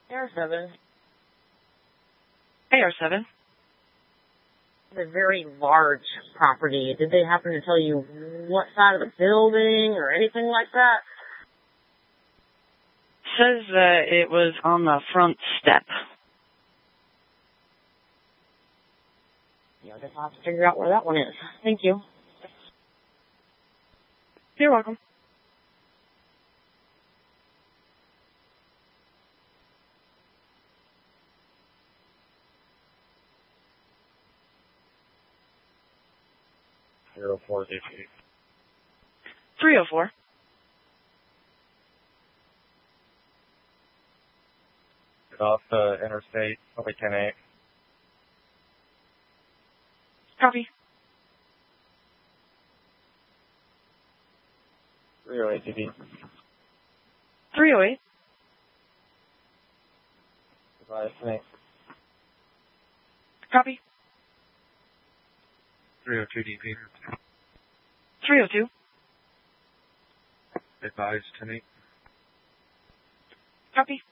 AR7. AR7. It's a very large property. Did they happen to tell you what side of the building or anything like that? Says that it was on the front step. Yeah, I guess I'll have to figure out where that one is. Thank you. You're welcome. Zero 04 DP. 304. Get off the interstate, probably 10-8. Copy. 308 DP. 308. Advise 10-8. Copy. 302 DP. 302. Advise 10-8. Copy.